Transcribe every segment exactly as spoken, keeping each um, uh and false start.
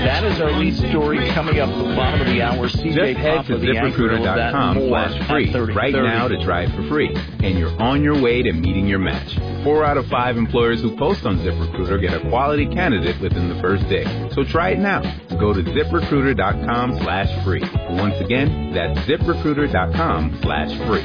That is our lead story coming up at the bottom of the hour. C J Just head Papa, to the zip recruiter dot com slash free right now to try it for free, and you're on your way to meeting your match. Four out of five employers who post on ZipRecruiter get a quality candidate within the first day. So try it now. Go to zip recruiter dot com slash free. Once again, that's zip recruiter dot com slash free.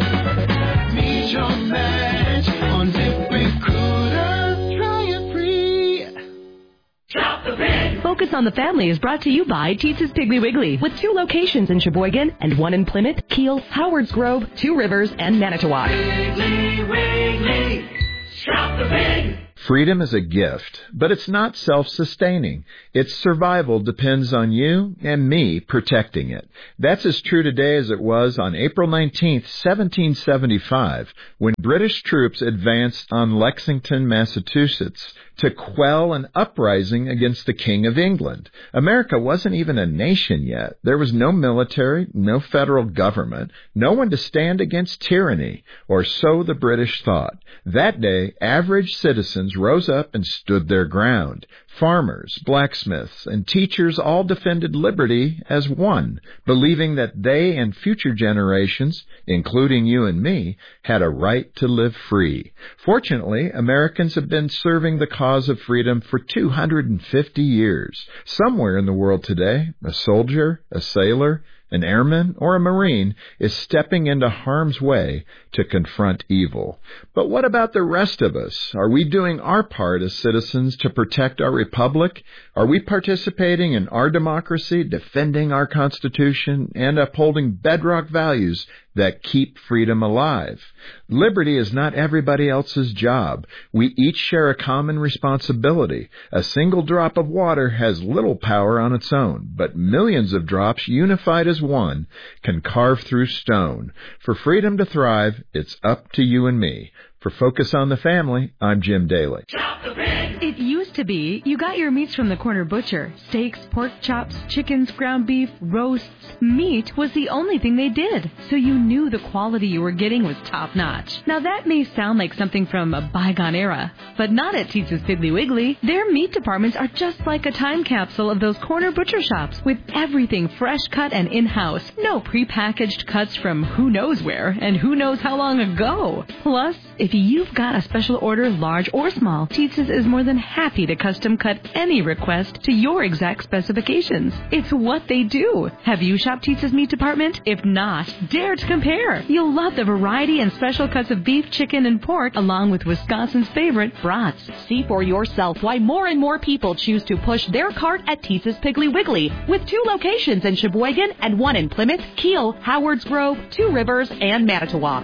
Meet your match on ZipRecruiter. Try it free. Drop the pin. Focus on the Family is brought to you by Teet's Piggly Wiggly, with two locations in Sheboygan and one in Plymouth, Kiel, Howards Grove, Two Rivers, and Manitowoc. Piggly Wiggly. Drop the pin. Freedom is a gift, but it's not self-sustaining. Its survival depends on you and me protecting it. That's as true today as it was on April nineteenth, seventeen seventy-five, when British troops advanced on Lexington, Massachusetts, to quell an uprising against the King of England. America wasn't even a nation yet. There was no military, no federal government, no one to stand against tyranny, or so the British thought. That day, average citizens rose up and stood their ground. Farmers, blacksmiths, and teachers all defended liberty as one, believing that they and future generations, including you and me, had a right to live free. Fortunately, Americans have been serving the cause of freedom for two hundred fifty years. Somewhere in the world today, a soldier, a sailor, an airman, or a Marine is stepping into harm's way to confront evil. But what about the rest of us? Are we doing our part as citizens to protect our republic? Are we participating in our democracy, defending our Constitution, and upholding bedrock values that keep freedom alive? Liberty is not everybody else's job. We each share a common responsibility. A single drop of water has little power on its own, but millions of drops unified as one can carve through stone. For freedom to thrive, it's up to you and me. For Focus on the Family, I'm Jim Daly. It used to be you got your meats from the corner butcher. Steaks, pork chops, chickens, ground beef, roasts. Meat was the only thing they did, so you knew the quality you were getting was top-notch. Now that may sound like something from a bygone era, but not at Teet's Piggly Wiggly. Their meat departments are just like a time capsule of those corner butcher shops, with everything fresh cut and in-house. No prepackaged cuts from who knows where and who knows how long ago. Plus, if you've got a special order, large or small, Teet's is more than happy to custom cut any request to your exact specifications. It's what they do. Have you shopped Teet's meat department? If not, dare to compare. You'll love the variety and special cuts of beef, chicken, and pork, along with Wisconsin's favorite brats. See for yourself why more and more people choose to push their cart at Teet's Piggly Wiggly, with two locations in Sheboygan and one in Plymouth, Kiel, Howards Grove, Two Rivers, and Manitowoc.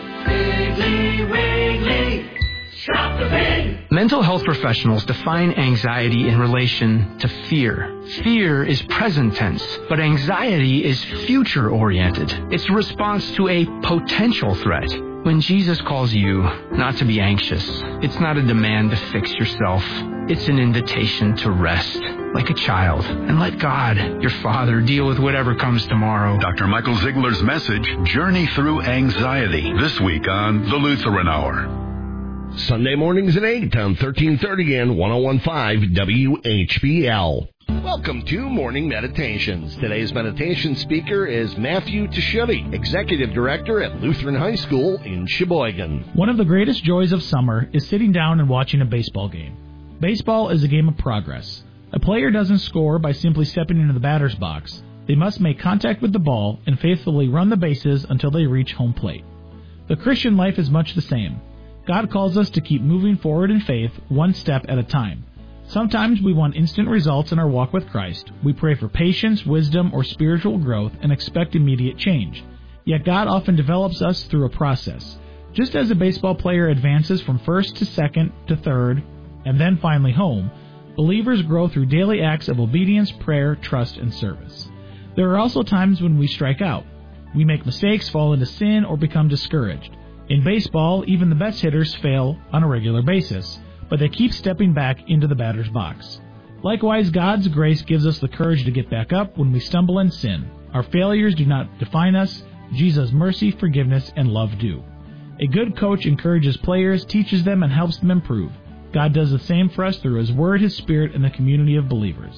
Piggly Wiggly. Shop the pig. Mental health professionals define anxiety in relation to fear. Fear is present tense, but anxiety is future-oriented. It's a response to a potential threat. When Jesus calls you not to be anxious, it's not a demand to fix yourself. It's an invitation to rest, like a child, and let God, your Father, deal with whatever comes tomorrow. Doctor Michael Ziegler's message, Journey Through Anxiety, this week on The Lutheran Hour. Sunday mornings at eight on thirteen thirty and ten fifteen W H B L. Welcome to Morning Meditations. Today's meditation speaker is Matthew Tashuti, Executive Director at Lutheran High School in Sheboygan. One of the greatest joys of summer is sitting down and watching a baseball game. Baseball is a game of progress. A player doesn't score by simply stepping into the batter's box. They must make contact with the ball and faithfully run the bases until they reach home plate. The Christian life is much the same. God calls us to keep moving forward in faith, one step at a time. Sometimes we want instant results in our walk with Christ. We pray for patience, wisdom, or spiritual growth and expect immediate change. Yet God often develops us through a process. Just as a baseball player advances from first to second to third, and then finally home, believers grow through daily acts of obedience, prayer, trust, and service. There are also times when we strike out. We make mistakes, fall into sin, or become discouraged. In baseball, even the best hitters fail on a regular basis, but they keep stepping back into the batter's box. Likewise, God's grace gives us the courage to get back up when we stumble and sin. Our failures do not define us. Jesus' mercy, forgiveness, and love do. A good coach encourages players, teaches them, and helps them improve. God does the same for us through His Word, His Spirit, and the community of believers.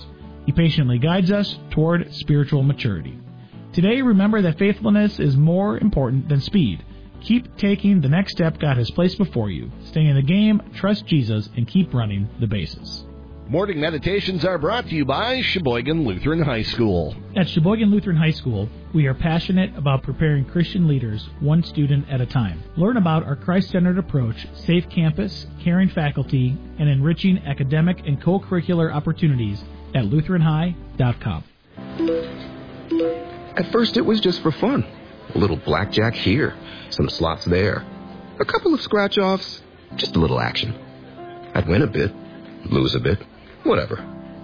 He patiently guides us toward spiritual maturity. Today, remember that faithfulness is more important than speed. Keep taking the next step God has placed before you. Stay in the game, trust Jesus, and keep running the bases. Morning meditations are brought to you by Sheboygan Lutheran High School. At Sheboygan Lutheran High School, we are passionate about preparing Christian leaders one student at a time. Learn about our Christ-centered approach, safe campus, caring faculty, and enriching academic and co-curricular opportunities at lutheran high dot com. At first, it was just for fun. A little blackjack here, some slots there, a couple of scratch-offs, just a little action. I'd win a bit, lose a bit, whatever.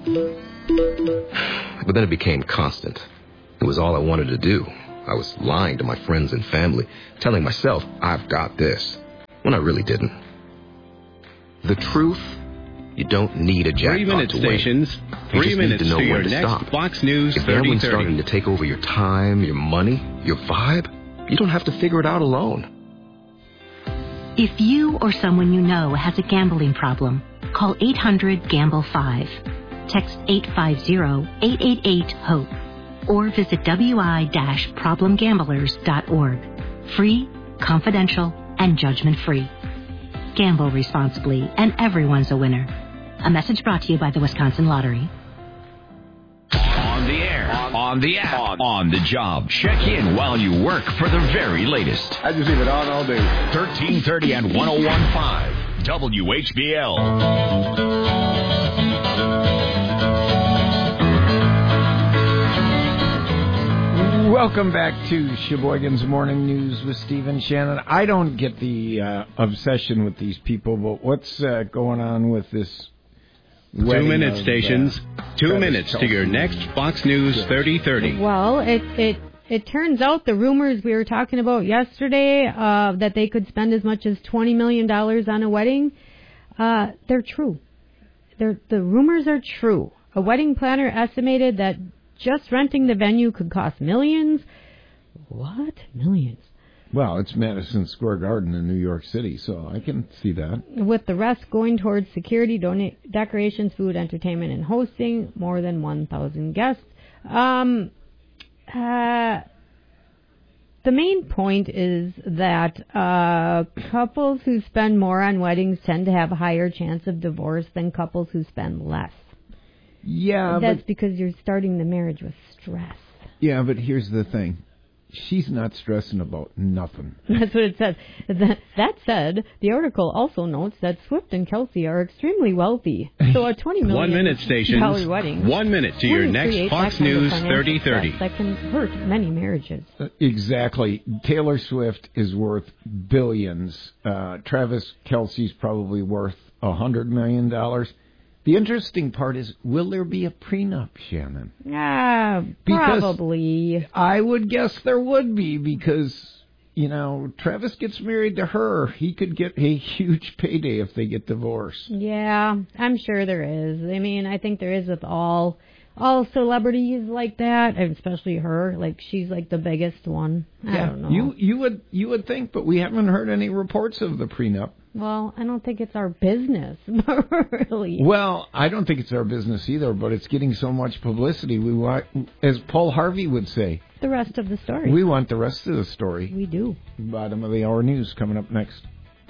But then it became constant. It was all I wanted to do. I was lying to my friends and family, telling myself, I've got this, when I really didn't. The truth, you don't need a jackpot Three minute to stations, win. three You just minutes need to know to your when to next stop. Fox News If thirty gambling thirty. starting to take over your time, your money, your vibe, you don't have to figure it out alone. If you or someone you know has a gambling problem, call eight hundred gamble five. Text eight five zero, eight eight eight, HOPE. Or visit w i dash problem gamblers dot org. Free, confidential, and judgment-free. Gamble responsibly, and everyone's a winner. A message brought to you by the Wisconsin Lottery. On the air, on the app, on, on the job. Check in while you work for the very latest. I just leave it on all day. thirteen thirty and one oh one point five W H B L. Welcome back to Sheboygan's Morning News with Stephen Shannon. I don't get the uh, obsession with these people, but what's uh, going on with this Two-minute of, stations, uh, two Travis minutes Kelce? to your next Fox News thirty thirty. Well, it it it turns out the rumors we were talking about yesterday uh, that they could spend as much as twenty million dollars on a wedding, uh, they're true. They're, the rumors are true. A wedding planner estimated that just renting the venue could cost millions. What? Millions. Well, it's Madison Square Garden in New York City, so I can see that. With the rest going towards security, dona- decorations, food, entertainment, and hosting, more than one thousand guests. Um, uh, the main point is that uh, couples who spend more on weddings tend to have a higher chance of divorce than couples who spend less. Yeah, That's but, because you're starting the marriage with stress. yeah, but here's the thing. She's not stressing about nothing. That's what it says. That, that said, the article also notes that Swift and Kelsey are extremely wealthy. So a twenty million One minute stations, wedding, one minute to your wouldn't next create Fox that kind of News financial thirty thirty. stress that can hurt many marriages. Uh, exactly. Taylor Swift is worth billions. Uh, Travis Kelce's probably worth a hundred million dollars. The interesting part is, will there be a prenup, Shannon? Yeah, Because probably. I would guess there would be because, you know, Travis gets married to her. He could get a huge payday if they get divorced. Yeah, I'm sure there is. I mean, I think there is with all all celebrities like that, and especially her. Like, she's like the biggest one. I yeah, don't know. You you would you would think, but we haven't heard any reports of the prenup. Well, I don't think it's our business, really. Well, I don't think it's our business either, but it's getting so much publicity. We want, as Paul Harvey would say, the rest of the story. We want the rest of the story. We do. Bottom of the hour news coming up next.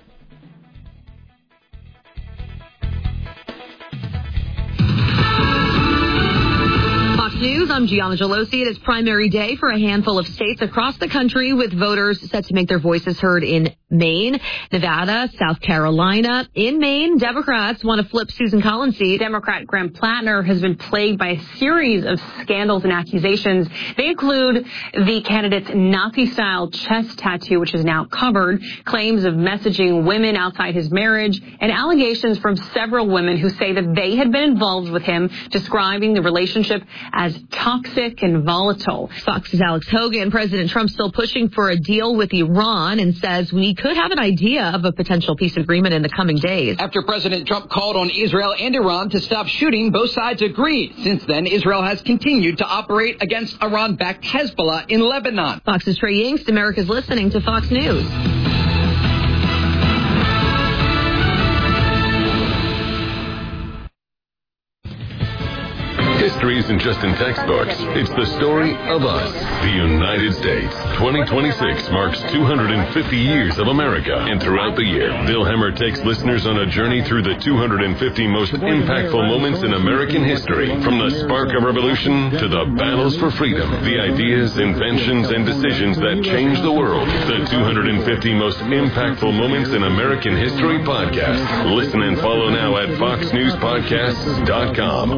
Fox News, I'm Gianna Gelosi. It is primary day for a handful of states across the country with voters set to make their voices heard in Maine, Nevada, South Carolina. In Maine, Democrats want to flip Susan Collins' seat. Democrat Graham Plattner has been plagued by a series of scandals and accusations. They include the candidate's Nazi-style chest tattoo, which is now covered, claims of messaging women outside his marriage, and allegations from several women who say that they had been involved with him, describing the relationship as toxic and volatile. Fox's Alex Hogan. President Trump still pushing for a deal with Iran and says we could have an idea of a potential peace agreement in the coming days. After President Trump called on Israel and Iran to stop shooting, both sides agreed. Since then, Israel has continued to operate against Iran-backed Hezbollah in Lebanon. Fox's Trey Yingst. America's listening to Fox News. This history isn't just in textbooks. It's the story of us, the United States. twenty twenty-six marks two hundred fifty years of America. And throughout the year, Bill Hemmer takes listeners on a journey through the two hundred fifty most impactful moments in American history. From the spark of revolution to the battles for freedom, the ideas, inventions, and decisions that changed the world. The two hundred fifty most impactful moments in American history podcast. Listen and follow now at fox news podcasts dot com.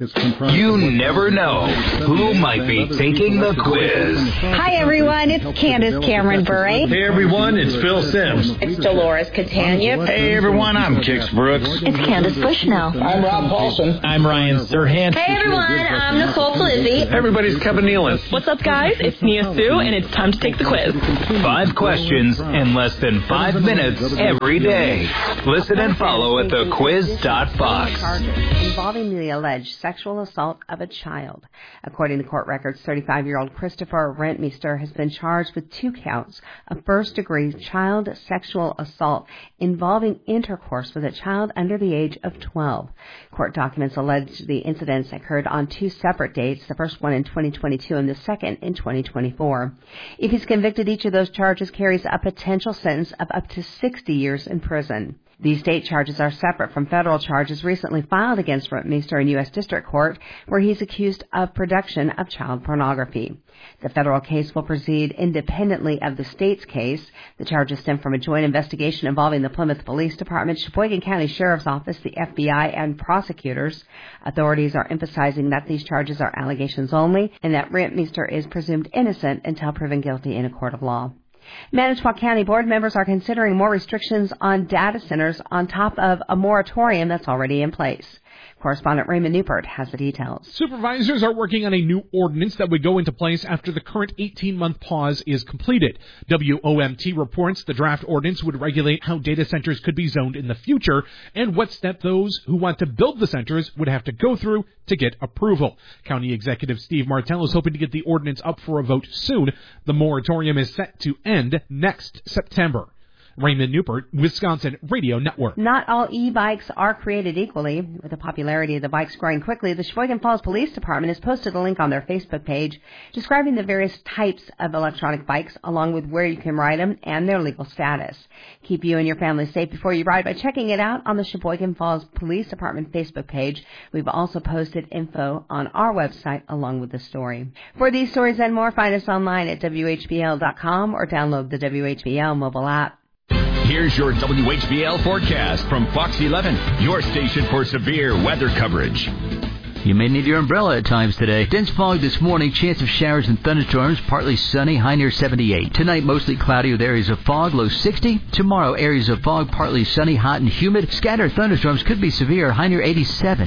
You never know who might be taking the quiz. Hi, everyone. It's Candace Cameron Bure. Hey, everyone. It's Phil Sims. It's Dolores Catania. Hey, everyone. I'm Kix Brooks. It's Candace Bushnell. I'm Rob Paulson. I'm Ryan Serhant. Hey, everyone. I'm Nicole Lizzie. Everybody's Kevin Nealon. What's up, guys? It's Nia Sue, and it's time to take the quiz. Five questions in less than five minutes every day. Listen and follow at the quiz dot fox. Involving the alleged sexual assault of a child. According to court records, thirty-five-year-old Christopher Rentmeester has been charged with two counts of first-degree child sexual assault involving intercourse with a child under the age of twelve. Court documents allege the incidents occurred on two separate dates, the first one in twenty twenty-two and the second in twenty twenty-four. If he's convicted, each of those charges carries a potential sentence of up to sixty years in prison. These state charges are separate from federal charges recently filed against Rentmeester in U S District Court, where he's accused of production of child pornography. The federal case will proceed independently of the state's case. The charges stem from a joint investigation involving the Plymouth Police Department, Sheboygan County Sheriff's Office, the F B I, and prosecutors. Authorities are emphasizing that these charges are allegations only and that Rentmeester is presumed innocent until proven guilty in a court of law. Manitowoc County board members are considering more restrictions on data centers on top of a moratorium that's already in place. Correspondent Raymond Newport has the details. Supervisors are working on a new ordinance that would go into place after the current eighteen-month pause is completed. W O M T reports the draft ordinance would regulate how data centers could be zoned in the future and what step those who want to build the centers would have to go through to get approval. County Executive Steve Martell is hoping to get the ordinance up for a vote soon. The moratorium is set to end next September. Raymond Newport, Wisconsin Radio Network. Not all e-bikes are created equally. With the popularity of the bikes growing quickly, the Sheboygan Falls Police Department has posted a link on their Facebook page describing the various types of electronic bikes, along with where you can ride them and their legal status. Keep you and your family safe before you ride by checking it out on the Sheboygan Falls Police Department Facebook page. We've also posted info on our website along with the story. For these stories and more, find us online at W H B L dot com or download the W H B L mobile app. Here's your W H B L forecast from Fox eleven, your station for severe weather coverage. You may need your umbrella at times today. Dense fog this morning, chance of showers and thunderstorms, partly sunny, high near seventy-eight. Tonight, mostly cloudy with areas of fog, low sixty. Tomorrow, areas of fog, partly sunny, hot and humid. Scattered thunderstorms could be severe, high near eighty-seven.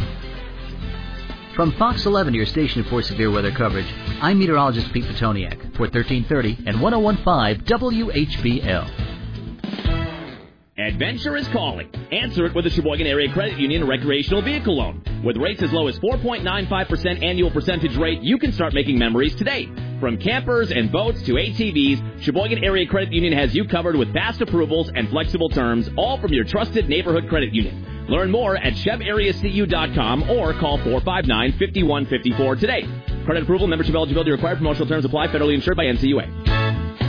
From Fox eleven, your station for severe weather coverage, I'm meteorologist Pete Petoniak for thirteen thirty and one oh one point five W H B L. Adventure is calling. Answer it with a Sheboygan Area Credit Union recreational vehicle loan. With rates as low as four point nine five percent annual percentage rate, you can start making memories today. From campers and boats to A T Vs, Sheboygan Area Credit Union has you covered with fast approvals and flexible terms, all from your trusted neighborhood credit union. Learn more at chev area c u dot com or call four five nine, five one five four today. Credit approval, membership eligibility required, promotional terms apply, federally insured by N C U A.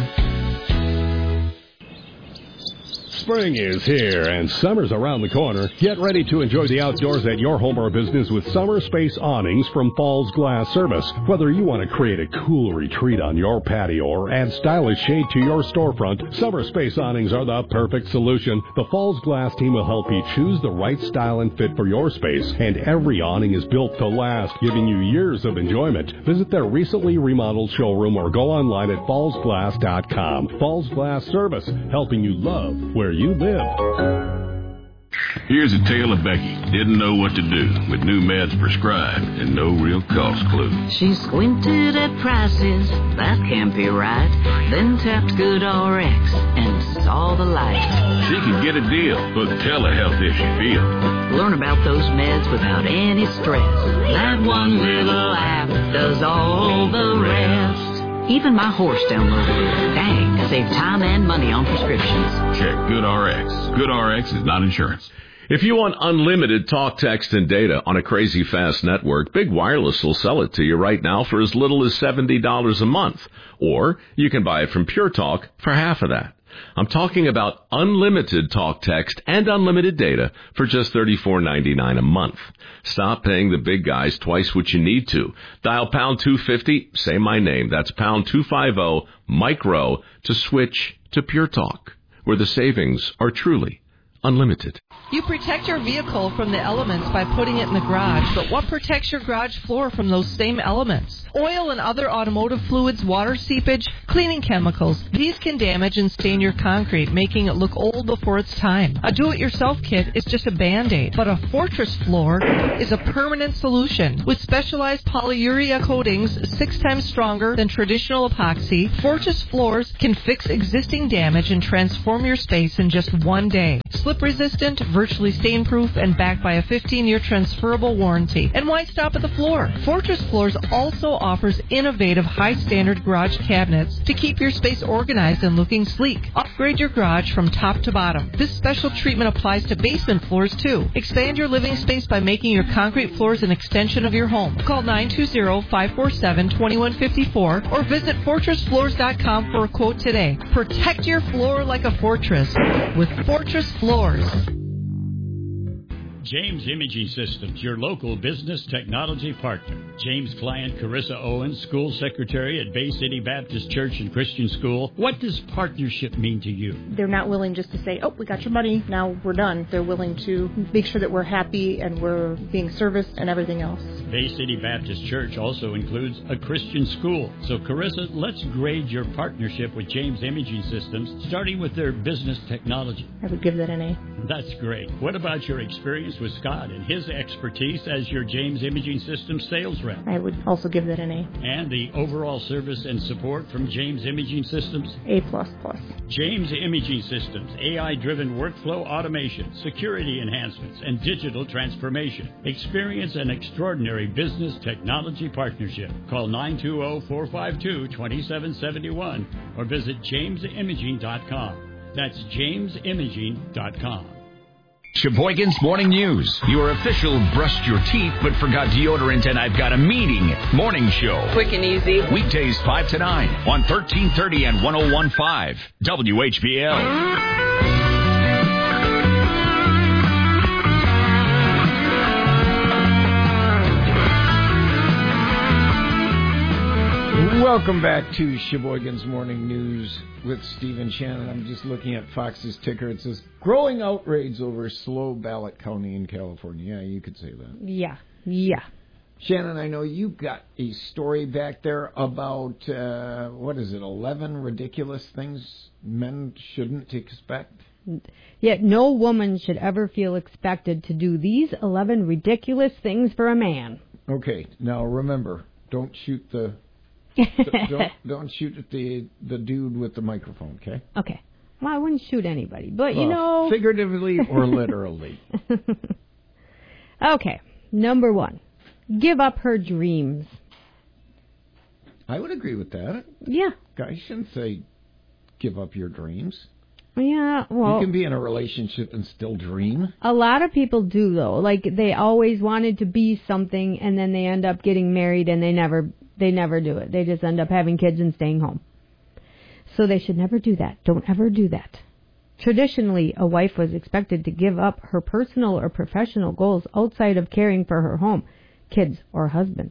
Spring is here and summer's around the corner. Get ready to enjoy the outdoors at your home or business with Summer Space Awnings from Falls Glass Service. Whether you want to create a cool retreat on your patio or add stylish shade to your storefront, Summer Space Awnings are the perfect solution. The Falls Glass team will help you choose the right style and fit for your space, and every awning is built to last, giving you years of enjoyment. Visit their recently remodeled showroom or go online at falls glass dot com. Falls Glass Service, helping you love where you live. Here's a tale of Becky. Didn't know what to do with new meds prescribed and no real cost clue. She squinted at prices, that can't be right. Then tapped Good R X and saw the light. She could get a deal, but telehealth if she feels. Learn about those meds without any stress. That one little app does all the rest. Even my horse downloaded it. Dang, save time and money on prescriptions. Check Good R X. Good R X is not insurance. If you want unlimited talk, text, and data on a crazy fast network, Big Wireless will sell it to you right now for as little as seventy dollars a month. Or you can buy it from Pure Talk for half of that. I'm talking about unlimited talk, text, and unlimited data for just thirty-four ninety-nine a month. Stop paying the big guys twice what you need to. Dial pound two fifty, say my name. That's pound two fifty, micro, to switch to Pure Talk, where the savings are truly unlimited. You protect your vehicle from the elements by putting it in the garage, but what protects your garage floor from those same elements? Oil and other automotive fluids, water seepage, cleaning chemicals. These can damage and stain your concrete, making it look old before its time. A do-it-yourself kit is just a Band-Aid, but a Fortress floor is a permanent solution. With specialized polyurea coatings six times stronger than traditional epoxy, Fortress floors can fix existing damage and transform your space in just one day. Slip-resistant, virtually stain-proof, and backed by a fifteen-year transferable warranty. And why stop at the floor? Fortress Floors also offers innovative, high-standard garage cabinets to keep your space organized and looking sleek. Upgrade your garage from top to bottom. This special treatment applies to basement floors, too. Expand your living space by making your concrete floors an extension of your home. Call nine two zero, five four seven, two one five four or visit fortress floors dot com for a quote today. Protect your floor like a fortress with Fortress Floors. James Imaging Systems, your local business technology partner. James client Carissa Owens, school secretary at Bay City Baptist Church and Christian School. What does partnership mean to you? They're not willing just to say, oh, we got your money, now we're done. They're willing to make sure that we're happy and we're being serviced and everything else. Bay City Baptist Church also includes a Christian school. So, Carissa, let's grade your partnership with James Imaging Systems, starting with their business technology. I would give that an A. That's great. What about your experience with Scott and his expertise as your James Imaging Systems sales rep? I would also give that an A. And the overall service and support from James Imaging Systems? A plus plus. James Imaging Systems, A I-driven workflow automation, security enhancements, and digital transformation. Experience an extraordinary business technology partnership. Call nine two zero, four five two, two seven seven one or visit james imaging dot com. That's james imaging dot com. Sheboygan's Morning News. Your official brushed your teeth but forgot deodorant and I've got a meeting morning show. Quick and easy. Weekdays five to nine on thirteen thirty and one oh one point five W H B L. Welcome back to Sheboygan's Morning News with Stephen Shannon. I'm just looking at Fox's ticker. It says, growing outrage over slow ballot counting in California. Yeah, you could say that. Yeah, yeah. Shannon, I know you got a story back there about, uh, what is it, eleven ridiculous things men shouldn't expect? Yet no woman should ever feel expected to do these eleven ridiculous things for a man. Okay, now remember, don't shoot the... don't don't shoot at the the dude with the microphone, okay? Okay. Well, I wouldn't shoot anybody, but well, you know... figuratively or literally. Okay. Number one, give up her dreams. I would agree with that. Yeah. Guys shouldn't say give up your dreams. Yeah, well... You can be in a relationship and still dream. A lot of people do, though. Like, they always wanted to be something, and then they end up getting married, and they never... They never do it. They just end up having kids and staying home. So they should never do that. Don't ever do that. Traditionally, a wife was expected to give up her personal or professional goals outside of caring for her home, kids, or husband.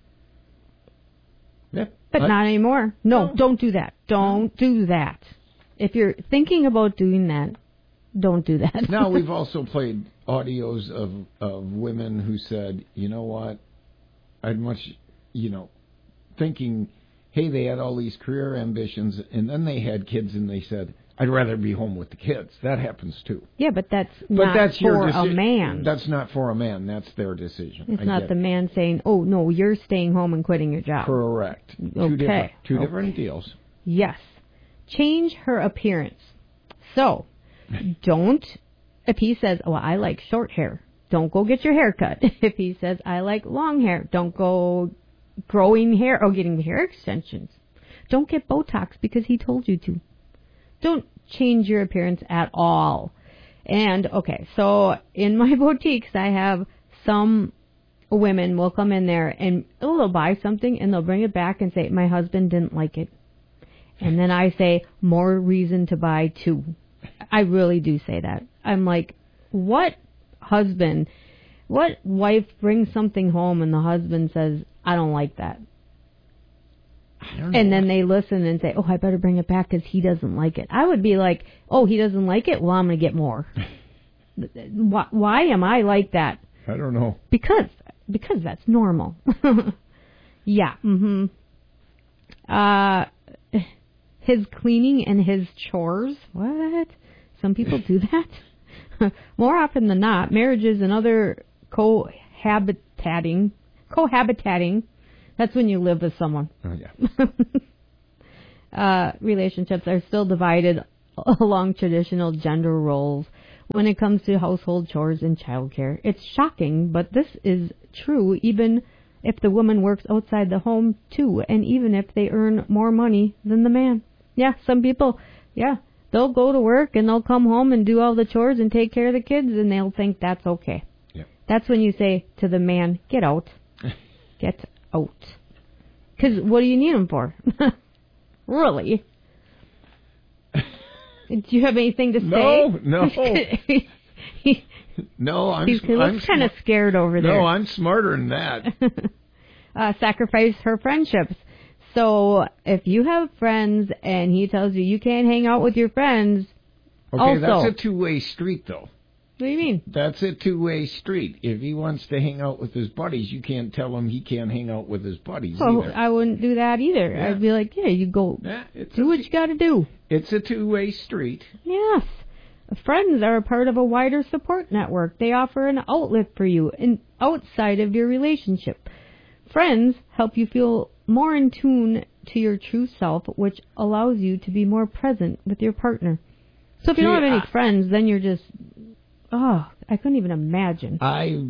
Yep. But I, not anymore. No, no, don't do that. Don't do that. If you're thinking about doing that, don't do that. Now, we've also played audios of, of women who said, you know what, I'd much, you know, thinking, hey, they had all these career ambitions, and then they had kids, and they said, I'd rather be home with the kids. That happens, too. Yeah, but that's but not that's for your a deci- man. That's not for a man. That's their decision. It's I not the it. man saying, oh, no, you're staying home and quitting your job. Correct. Okay. Two different, two okay. different deals. Yes. Change her appearance. So, don't, if he says, oh, I like short hair, don't go get your hair cut. If he says, I like long hair, don't go growing hair or getting hair extensions. Don't get Botox because he told you to. Don't change your appearance at all. And, okay, so in my boutiques, I have some women will come in there and oh, they'll buy something and they'll bring it back and say, my husband didn't like it. And then I say, more reason to buy two. I really do say that. I'm like, what husband, what wife brings something home and the husband says, I don't like that. I don't know. And then they listen and say, oh, I better bring it back because he doesn't like it. I would be like, oh, he doesn't like it? Well, I'm going to get more. why, why am I like that? I don't know. Because because that's normal. yeah. Mhm. Uh, his cleaning and his chores. What? Some people do that. More often than not, marriages and other cohabitating, cohabitating. That's when you live with someone. Oh yeah. uh, relationships are still divided along traditional gender roles when it comes to household chores and childcare. It's shocking, but this is true even if the woman works outside the home too, and even if they earn more money than the man. Yeah, some people, yeah, they'll go to work and they'll come home and do all the chores and take care of the kids, and they'll think that's okay. Yeah. That's when you say to the man, get out. Get out. Because what do you need him for? Really? Do you have anything to say? No, no. he, no, I'm. He looks kind of scared over there. No, I'm smarter than that. uh, sacrifice her friendships. So if you have friends and he tells you you can't hang out with your friends, okay, also, that's a two-way street, though. What do you mean? That's a two-way street. If he wants to hang out with his buddies, you can't tell him he can't hang out with his buddies well, either. I wouldn't do that either. Yeah. I'd be like, yeah, you go yeah, it's do what you got to do. It's a two-way street. Yes. Friends are a part of a wider support network. They offer an outlet for you in, outside of your relationship. Friends help you feel more in tune to your true self, which allows you to be more present with your partner. So if you See, don't have any I, friends, then you're just... Oh, I couldn't even imagine. I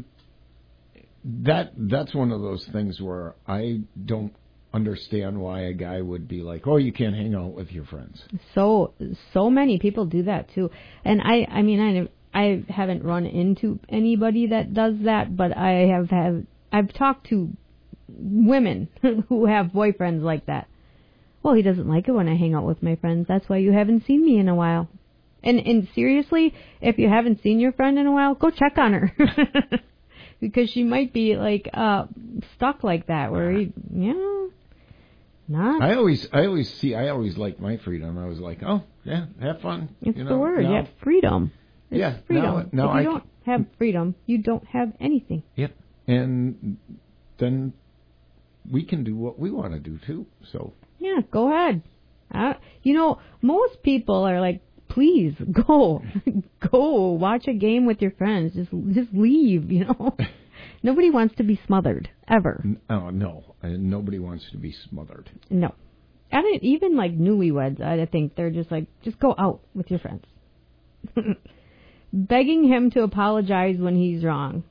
that that's one of those things where I don't understand why a guy would be like, "Oh, you can't hang out with your friends." So so many people do that too, and I I mean I I haven't run into anybody that does that, but I have have I've talked to women who have boyfriends like that. Well, he doesn't like it when I hang out with my friends. That's why you haven't seen me in a while. And and seriously, if you haven't seen your friend in a while, go check on her. Because she might be like uh stuck like that where he, you know, not. I always I always see I always like my freedom. I was like, "Oh, yeah, have fun." It's you know, the word. now, Yeah, freedom. It's yeah, freedom. Now, now if you I don't have freedom, you don't have anything. Yep. And then we can do what we want to do too. So yeah, go ahead. Uh, you know, most people are like, please go, go watch a game with your friends. Just, just leave. You know, nobody wants to be smothered ever. Oh no, and nobody wants to be smothered. No, I mean even like newlyweds. I think they're just like, just go out with your friends. Begging him to apologize when he's wrong.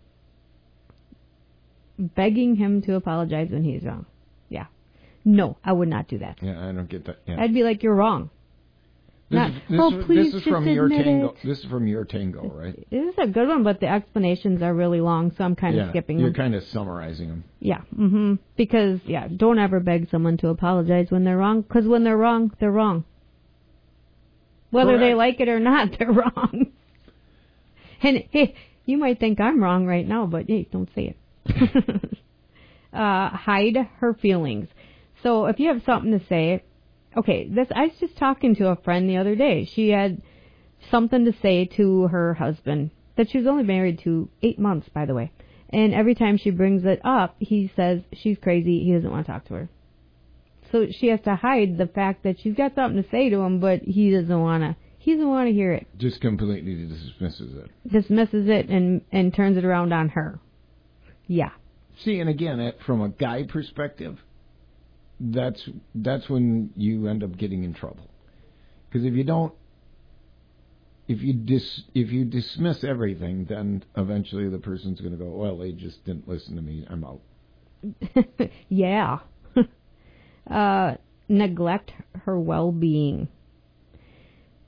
Begging him to apologize when he's wrong. Yeah. No, I would not do that. Yeah, I don't get that. Yeah. I'd be like, you're wrong. This Not, is, this oh, is, please this is just from your admit tango. it. This is from your tango, right? This is a good one, but the explanations are really long, so I'm kind yeah, of skipping you're them. kind of summarizing them. Yeah, mm-hmm. Because, yeah, don't ever beg someone to apologize when they're wrong, because when they're wrong, they're wrong. Whether Correct. they like it or not, they're wrong. And, hey, you might think I'm wrong right now, but, hey, don't say it. uh, hide her feelings. So if you have something to say... Okay, this I was just talking to a friend the other day. She had something to say to her husband that she was only married to eight months, by the way. And every time she brings it up, he says she's crazy. He doesn't want to talk to her. So she has to hide the fact that she's got something to say to him, but he doesn't want to. He doesn't want to hear it. Just completely dismisses it. Dismisses it and and turns it around on her. Yeah. See, and again, it, from a guy perspective, that's that's when you end up getting in trouble. Because if you don't, if you dis, if you dismiss everything, then eventually the person's going to go, well, they just didn't listen to me. I'm out. Yeah. uh, neglect her well-being.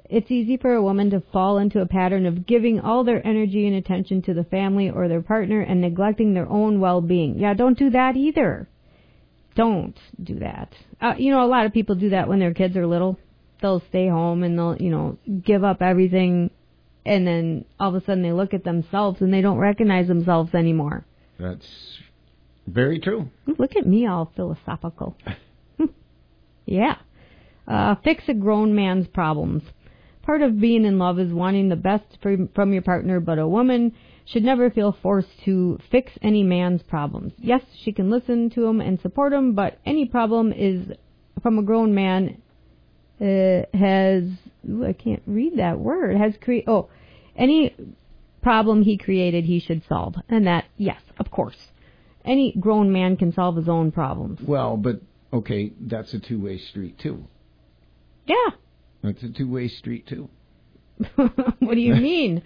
It's easy for a woman to fall into a pattern of giving all their energy and attention to the family or their partner and neglecting their own well-being. Yeah, don't do that either. Don't do that. Uh, you know, a lot of people do that when their kids are little. They'll stay home and they'll, you know, give up everything, and then all of a sudden they look at themselves and they don't recognize themselves anymore. That's very true. Look at me all philosophical. Yeah. Uh, fix a grown man's problems. Part of being in love is wanting the best for, from your partner, but a woman should never feel forced to fix any man's problems. Yes, she can listen to him and support him, but any problem is from a grown man uh, has, ooh, I can't read that word, has cre- oh, any problem he created he should solve. And that, yes, of course. Any grown man can solve his own problems. Well, but, okay, that's a two-way street, too. Yeah. That's a two-way street, too. What do you mean?